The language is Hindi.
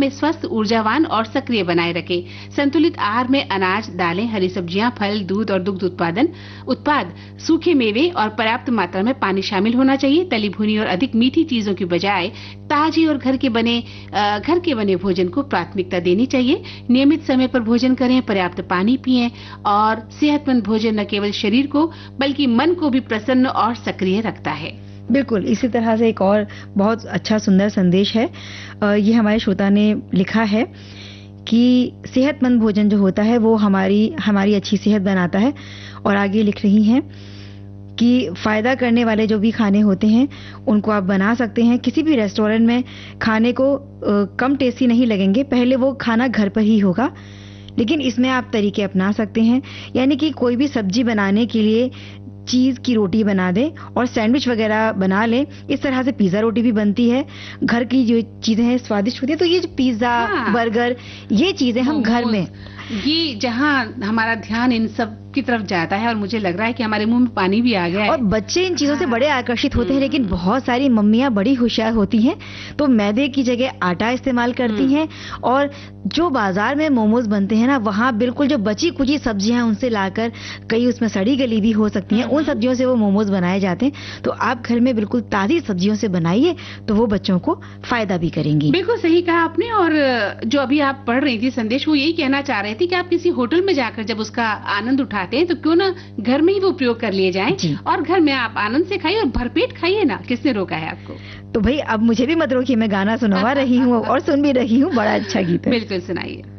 में स्वस्थ, ऊर्जावान और सक्रिय बनाए रखे। संतुलित आहार में अनाज, दालें, हरी सब्जियां, फल, दूध और दुग्ध उत्पाद, सूखे मेवे और पर्याप्त मात्रा में पानी शामिल होना चाहिए। तली भुनी और अधिक मीठी चीजों की बजाय ताजी और घर के बने भोजन को प्राथमिकता देनी चाहिए। नियमित समय पर भोजन करें, पर्याप्त पानी पिएं और सेहतमंद भोजन न केवल शरीर को बल्कि मन को भी प्रसन्न और सक्रिय रखता है। बिल्कुल, इसी तरह से एक और बहुत अच्छा सुंदर संदेश है। ये हमारे श्रोता ने लिखा है कि सेहतमंद भोजन जो होता है वो हमारी अच्छी सेहत बनाता है। और आगे लिख रही हैं कि फायदा करने वाले जो भी खाने होते हैं उनको आप बना सकते हैं। किसी भी रेस्टोरेंट में खाने को कम टेस्टी नहीं लगेंगे, पहले वो खाना घर पर ही होगा, लेकिन इसमें आप तरीके अपना सकते हैं। यानी कि कोई भी सब्जी बनाने के लिए चीज की रोटी बना दे और सैंडविच वगैरह बना ले। इस तरह से पिज्जा रोटी भी बनती है। घर की जो चीजें हैं स्वादिष्ट होती है। तो ये जो पिज्जा, बर्गर, ये चीजें हम घर में, ये जहां हमारा ध्यान इन सब की तरफ जाता है और मुझे लग रहा है कि हमारे मुंह में पानी भी आ गया है। और बच्चे इन चीजों से बड़े आकर्षित होते हैं, लेकिन बहुत सारी मम्मियां बड़ी होशियार होती हैं, तो मैदे की जगह आटा इस्तेमाल करती हैं। और जो बाजार में मोमोज बनते हैं ना, वहां बिल्कुल जो बची कुची सब्जियां हैं उनसे लाकर, कई उसमें सड़ी गली भी हो सकती हैं, उन सब्जियों से वो मोमोज बनाए जाते हैं। तो आप घर में बिल्कुल ताजी सब्जियों से बनाइए, तो वो बच्चों को फायदा भी करेंगी। बिल्कुल सही कहा आपने। और जो अभी आप पढ़ रही थी संदेश, वो यही कहना चाह रहे थे कि आप किसी होटल में जाकर जब उसका आनंद उठाते हैं तो क्यों ना घर में ही वो उपयोग कर लिए जाएं और घर में आप आनंद से खाइए और भरपेट खाइए ना। किसने रोका है आपको? तो भाई अब मुझे भी मत रोकिए, मैं गाना सुनवा रही हूँ और सुन भी रही हूँ। बड़ा अच्छा गीत है। बिल्कुल सुनाइए।